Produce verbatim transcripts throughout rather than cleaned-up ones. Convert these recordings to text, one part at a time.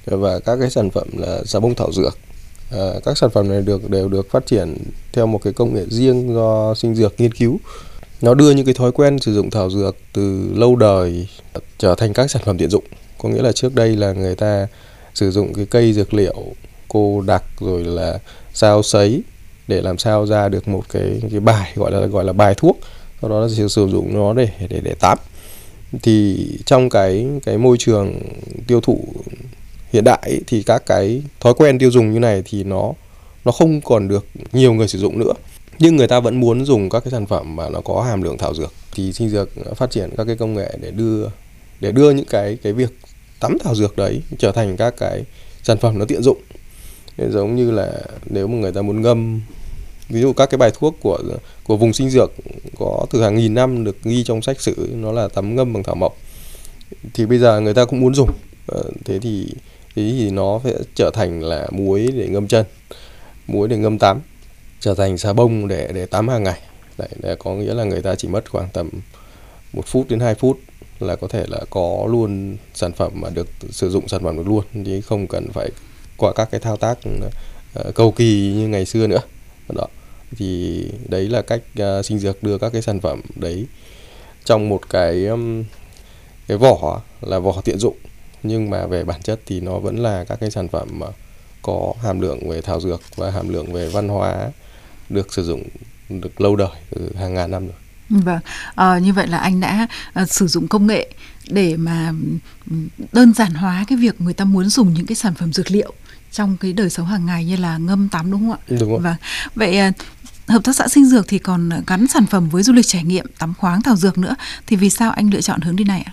và các cái sản phẩm là xà bông thảo dược. À, các sản phẩm này được đều được phát triển theo một cái công nghệ riêng do Sinh Dược nghiên cứu. Nó đưa những cái thói quen sử dụng thảo dược từ lâu đời trở thành các sản phẩm tiện dụng. Có nghĩa là trước đây là người ta sử dụng cái cây dược liệu cô đặc rồi là xao sấy để làm sao ra được một cái cái bài gọi là gọi là bài thuốc, sau đó là sử dụng nó để để để tắm. Thì trong cái cái môi trường tiêu thụ hiện đại ấy, thì các cái thói quen tiêu dùng như này thì nó nó không còn được nhiều người sử dụng nữa, nhưng người ta vẫn muốn dùng các cái sản phẩm mà nó có hàm lượng thảo dược. Thì Sinh Dược phát triển các cái công nghệ để đưa để đưa những cái cái việc tắm thảo dược đấy trở thành các cái sản phẩm nó tiện dụng. Giống như là nếu mà người ta muốn ngâm, ví dụ các cái bài thuốc của của vùng Sinh Dược có từ hàng nghìn năm được ghi trong sách sử, nó là tắm ngâm bằng thảo mộc, thì bây giờ người ta cũng muốn dùng. Thế thì thế thì nó sẽ trở thành là muối để ngâm chân, muối để ngâm tắm, trở thành xà bông để để tắm hàng ngày. Đấy, đấy có nghĩa là người ta chỉ mất khoảng tầm một phút đến hai phút là có thể là có luôn sản phẩm mà được sử dụng sản phẩm được luôn, chứ không cần phải qua các cái thao tác uh, cầu kỳ như ngày xưa nữa. Đó. Thì đấy là cách uh, Sinh Dược đưa các cái sản phẩm đấy trong một cái um, cái vỏ là vỏ tiện dụng, nhưng mà về bản chất thì nó vẫn là các cái sản phẩm mà có hàm lượng về thảo dược và hàm lượng về văn hóa được sử dụng được lâu đời, từ hàng ngàn năm rồi. Vâng, à, như vậy là anh đã à, sử dụng công nghệ để mà đơn giản hóa cái việc người ta muốn dùng những cái sản phẩm dược liệu trong cái đời sống hàng ngày như là ngâm tắm, đúng không ạ? Đúng rồi. Vâng. Vậy à, Hợp tác xã Sinh Dược thì còn gắn sản phẩm với du lịch trải nghiệm, tắm khoáng thảo dược nữa, thì vì sao anh lựa chọn hướng đi này ạ?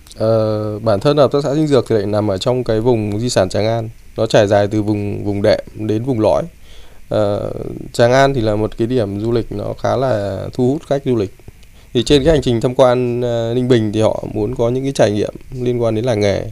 Ờ, bản thân Hợp tác xã Sinh Dược thì lại nằm ở trong cái vùng di sản Tràng An, nó trải dài từ vùng vùng đệm đến vùng lõi. Ờ, Tràng An thì là một cái điểm du lịch nó khá là thu hút khách du lịch. Thì trên cái hành trình tham quan uh, Ninh Bình thì họ muốn có những cái trải nghiệm liên quan đến làng nghề.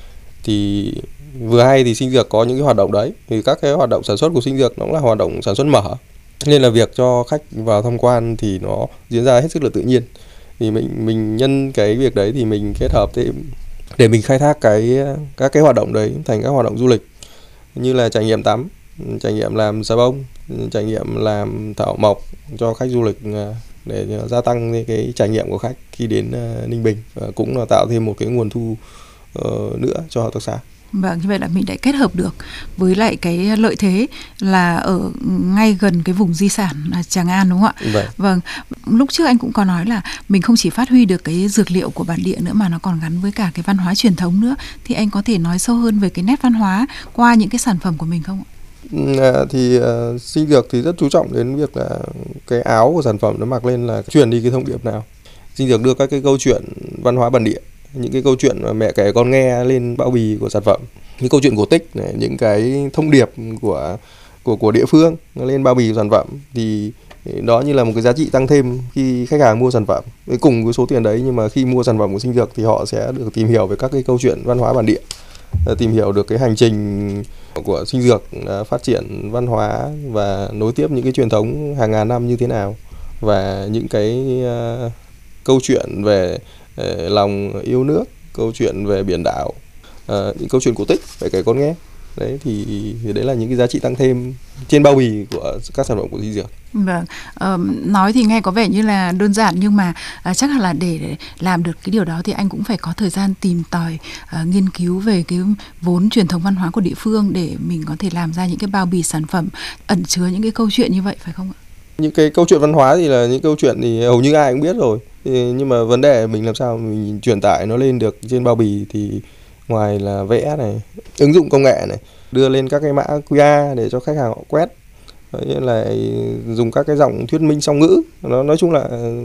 Thì vừa hay thì Sinh Dược có những cái hoạt động đấy. Thì các cái hoạt động sản xuất của Sinh Dược nó cũng là hoạt động sản xuất mở, nên là việc cho khách vào tham quan thì nó diễn ra hết sức là tự nhiên. Thì mình mình nhân cái việc đấy thì mình kết hợp thêm để mình khai thác cái các cái hoạt động đấy thành các hoạt động du lịch, như là trải nghiệm tắm, trải nghiệm làm xà bông, trải nghiệm làm thảo mộc cho khách du lịch để gia tăng cái trải nghiệm của khách khi đến Ninh Bình, và cũng là tạo thêm một cái nguồn thu uh, nữa cho hợp tác xã. Vâng, như vậy là mình đã kết hợp được với lại cái lợi thế là ở ngay gần cái vùng di sản Tràng An, đúng không ạ? Vâng. Vâng, lúc trước anh cũng có nói là mình không chỉ phát huy được cái dược liệu của bản địa nữa mà nó còn gắn với cả cái văn hóa truyền thống nữa. Thì anh có thể nói sâu hơn về cái nét văn hóa qua những cái sản phẩm của mình không ạ? À, thì uh, Sinh Dược thì rất chú trọng đến việc là cái áo của sản phẩm nó mặc lên là truyền đi cái thông điệp nào. Sinh Dược đưa các cái câu chuyện văn hóa bản địa, những cái câu chuyện mà mẹ kể con nghe lên bao bì của sản phẩm, những câu chuyện cổ tích này, những cái thông điệp của của của địa phương lên bao bì của sản phẩm, thì đó như là một cái giá trị tăng thêm khi khách hàng mua sản phẩm. Với cùng với số tiền đấy, nhưng mà khi mua sản phẩm của Sinh Dược thì họ sẽ được tìm hiểu về các cái câu chuyện văn hóa bản địa, tìm hiểu được cái hành trình của Sinh Dược phát triển văn hóa và nối tiếp những cái truyền thống hàng ngàn năm như thế nào, và những cái uh, câu chuyện về uh, lòng yêu nước, câu chuyện về biển đảo, uh, những câu chuyện cổ tích phải kể con nghe. Đấy thì, thì đấy là những cái giá trị tăng thêm trên bao bì của các sản phẩm của Sinh Dược. Vâng, uh, nói thì nghe có vẻ như là đơn giản, nhưng mà uh, chắc là để, để làm được cái điều đó thì anh cũng phải có thời gian tìm tòi, uh, nghiên cứu về cái vốn truyền thống văn hóa của địa phương để mình có thể làm ra những cái bao bì sản phẩm ẩn chứa những cái câu chuyện như vậy, phải không ạ? Những cái câu chuyện văn hóa thì là những câu chuyện thì hầu như ai cũng biết rồi, thì, nhưng mà vấn đề mình làm sao mình truyền tải nó lên được trên bao bì, thì ngoài là vẽ này, ứng dụng công nghệ này, đưa lên các cái mã quy rờ để cho khách hàng họ quét, như là dùng các cái dòng thuyết minh song ngữ, nó nói chung là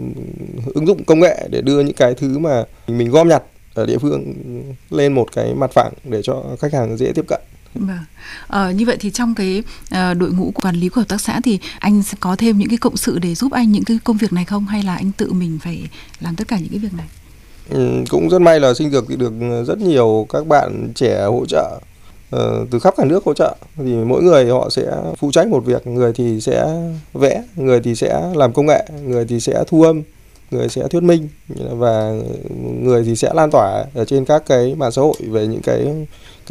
ứng dụng công nghệ để đưa những cái thứ mà mình gom nhặt ở địa phương lên một cái mặt phẳng để cho khách hàng dễ tiếp cận. Vâng. Ờ, như vậy thì trong cái uh, đội ngũ quản lý của hợp tác xã thì anh sẽ có thêm những cái cộng sự để giúp anh những cái công việc này không, hay là anh tự mình phải làm tất cả những cái việc này? Ừ, cũng rất may là Sinh Dược thì được rất nhiều các bạn trẻ hỗ trợ uh, từ khắp cả nước hỗ trợ. Thì mỗi người họ sẽ phụ trách một việc, người thì sẽ vẽ, người thì sẽ làm công nghệ, người thì sẽ thu âm, người sẽ thuyết minh, và người thì sẽ lan tỏa ở trên các cái mạng xã hội về những cái